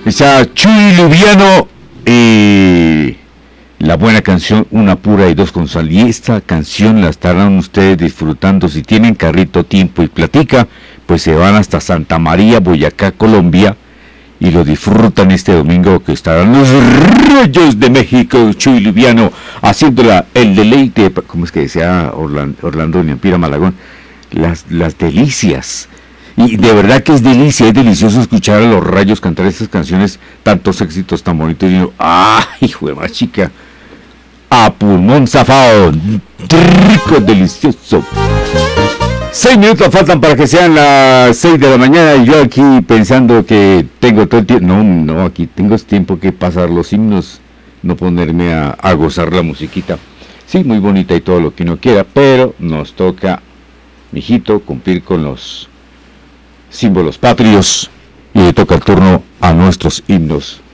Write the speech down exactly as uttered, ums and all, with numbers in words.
Esa Chuy Lubiano y la buena canción Una pura y dos con sal. Y esta canción la estarán ustedes disfrutando si tienen carrito, tiempo y platica, pues se van hasta Santa María, Boyacá, Colombia, y lo disfrutan este domingo que estarán los Rayos de México, Chuy Lubiano, haciéndola el deleite, ¿cómo es que decía Orlando, Orlando Niampira Malagón? Las, las delicias. Y de verdad que es delicia, es delicioso escuchar a los Rayos cantar estas canciones, tantos éxitos tan bonitos. Y yo, ¡ah, hijo de más chica! A pulmón zafado, rico, delicioso. Seis minutos faltan para que sean las seis de la mañana y yo aquí pensando que tengo todo el tiempo. No, no, aquí tengo tiempo que pasar los himnos, no ponerme a, a gozar la musiquita. Sí, muy bonita y todo lo que uno quiera, pero nos toca, mijito, cumplir con los símbolos patrios y le toca el turno a nuestros himnos